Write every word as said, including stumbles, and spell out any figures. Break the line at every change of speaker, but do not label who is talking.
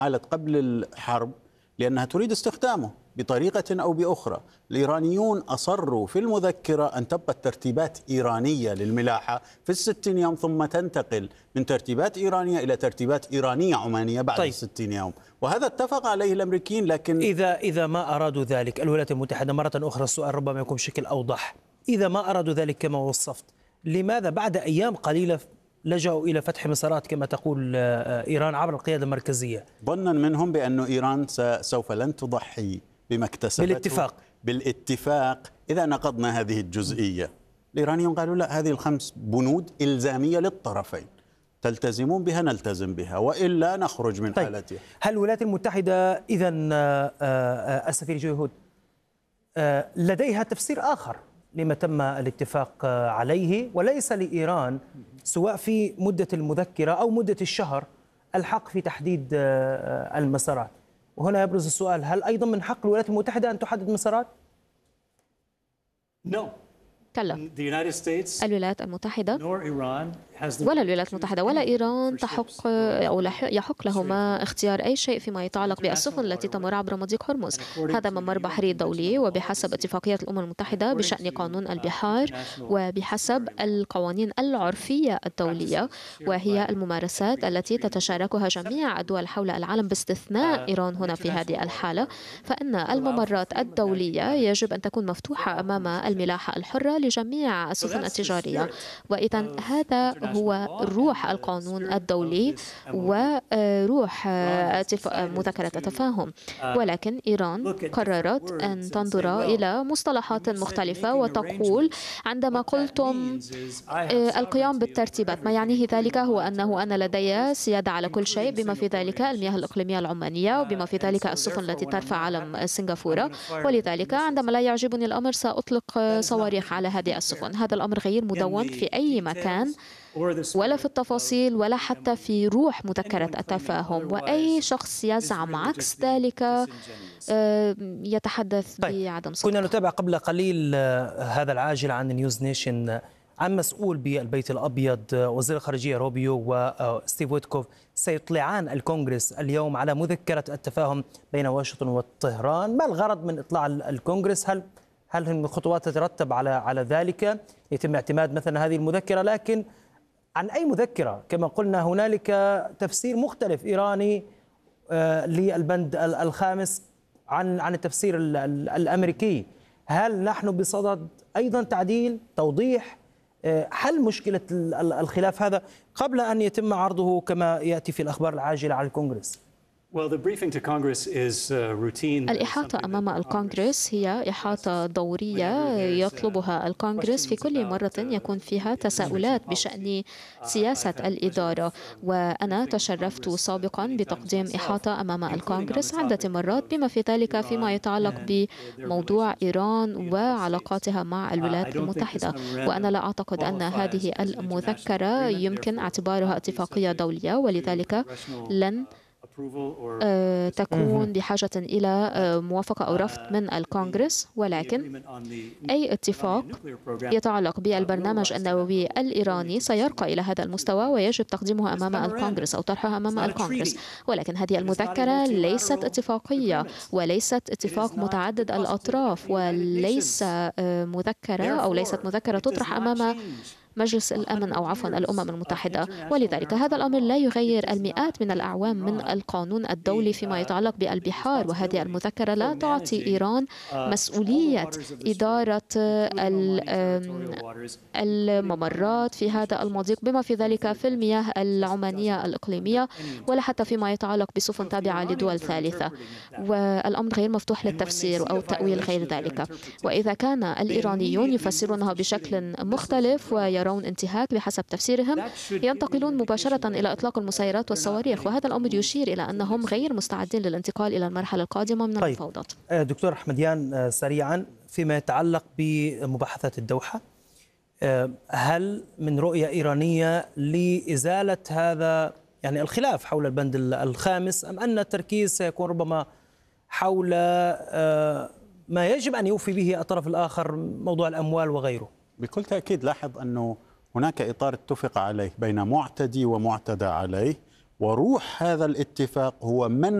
قالت قبل الحرب لأنها تريد استخدامه بطريقة أو بأخرى. الإيرانيون أصروا في المذكرة أن تبقى الترتيبات إيرانية للملاحة في الستين يوم، ثم تنتقل من ترتيبات إيرانية إلى ترتيبات إيرانية عمانية بعد طيب. الستين يوم، وهذا اتفق عليه الأمريكيين. لكن
إذا إذا ما أرادوا ذلك، الولايات المتحدة مرة أخرى، السؤال ربما يكون بشكل أوضح، إذا ما أرادوا ذلك كما وصفت، لماذا بعد أيام قليلة لجأوا إلى فتح مسارات كما تقول إيران عبر القيادة المركزية؟
ظنا منهم بأن إيران سوف لن تضحي بما اكتسبته
بالاتفاق
بالاتفاق إذا نقضنا هذه الجزئية. الإيرانيون قالوا لا، هذه الخمس بنود إلزامية للطرفين، تلتزمون بها نلتزم بها وإلا نخرج من
طيب.
حالتها.
هل الولايات المتحدة إذا السفير جوي هود لديها تفسير آخر لما تم الاتفاق عليه، وليس لإيران سواء في مدة المذكرة أو مدة الشهر الحق في تحديد المسارات؟ وهنا يبرز السؤال، هل أيضا من حق الولايات المتحدة أن تحدد مسارات؟
No.
كلا، الولايات المتحدة ولا الولايات المتحدة ولا إيران تحق أو يحق لهما اختيار أي شيء فيما يتعلق بالسفن التي تمر عبر مضيق هرمز. هذا ممر بحري دولي وبحسب اتفاقية الأمم المتحدة بشأن قانون البحار وبحسب القوانين العرفية الدولية، وهي الممارسات التي تتشاركها جميع الدول حول العالم باستثناء إيران. هنا في هذه الحالة فإن الممرات الدولية يجب أن تكون مفتوحة أمام الملاحة الحرة لجميع السفن التجارية، وإذا هذا هو روح القانون الدولي وروح مذكرة التفاهم. ولكن إيران قررت أن تنظر إلى مصطلحات مختلفة وتقول عندما قلتم القيام بالترتيبات، ما يعنيه ذلك هو أنه أنا لدي سيادة على كل شيء بما في ذلك المياه الإقليمية العمانية وبما في ذلك السفن التي ترفع علم سنغافورة، ولذلك عندما لا يعجبني الأمر سأطلق صواريخ على هذه السفن. هذا الأمر غير مدون في أي مكان ولا في التفاصيل ولا حتى في روح مذكرة التفاهم، وأي شخص يزعم عكس ذلك يتحدث
طيب.
بعدم صدق.
كنا نتابع قبل قليل هذا العاجل عن نيوز نيشن عن مسؤول بالبيت الأبيض، وزير الخارجية روبيو وستيف ويتكوف سيطلعان الكونغرس اليوم على مذكرة التفاهم بين واشنطن وطهران. ما الغرض من إطلاع الكونغرس؟ هل هل من خطوات تترتب على على ذلك يتم اعتماد مثلا هذه المذكرة؟ لكن عن أي مذكرة؟ كما قلنا هنالك تفسير مختلف إيراني للبند الخامس عن عن التفسير الأمريكي. هل نحن بصدد أيضا تعديل، توضيح، حل مشكلة الخلاف هذا قبل أن يتم عرضه كما يأتي في الأخبار العاجلة على الكونغرس؟
الإحاطة أمام الكونغرس هي إحاطة دورية يطلبها الكونغرس في كل مرة يكون فيها تساؤلات بشأن سياسة الإدارة، وأنا تشرفت سابقا بتقديم إحاطة أمام الكونغرس عدة مرات بما في ذلك فيما يتعلق بموضوع إيران وعلاقاتها مع الولايات المتحدة. وأنا لا أعتقد أن هذه المذكرة يمكن اعتبارها اتفاقية دولية، ولذلك لن تكون بحاجة إلى موافقة أو رفض من الكونغرس. ولكن أي اتفاق يتعلق بالبرنامج النووي الإيراني سيرقى إلى هذا المستوى ويجب تقديمه أمام الكونغرس أو طرحها أمام الكونغرس. ولكن هذه المذكرة ليست اتفاقية وليست اتفاق متعدد الأطراف وليس مذكرة أو ليست مذكرة تطرح أمام مجلس الأمن أو عفوا الأمم المتحدة. ولذلك هذا الأمر لا يغير المئات من الأعوام من القانون الدولي فيما يتعلق بالبحار، وهذه المذكرة لا تعطي إيران مسؤولية إدارة الممرات في هذا المضيق بما في ذلك في المياه العمانية الإقليمية ولا حتى فيما يتعلق بسفن تابعة لدول ثالثة، والأمر غير مفتوح للتفسير أو التأويل غير ذلك. وإذا كان الإيرانيون يفسرونها بشكل مختلف ويرون انتهاك بحسب تفسيرهم ينتقلون مباشرة إلى إطلاق المسيرات والصواريخ، وهذا الأمر يشير إلى أنهم غير مستعدين للانتقال إلى المرحلة القادمة من المفاوضات.
طيب. دكتور أحمديان، سريعا فيما يتعلق بمباحثات الدوحة، هل من رؤية إيرانية لإزالة هذا يعني الخلاف حول البند الخامس، أم أن التركيز سيكون ربما حول ما يجب أن يوفي به الطرف الآخر، موضوع الأموال وغيره؟
بكل تأكيد لاحظ أنه هناك إطار اتفق عليه بين معتدي ومعتدى عليه، وروح هذا الاتفاق هو منع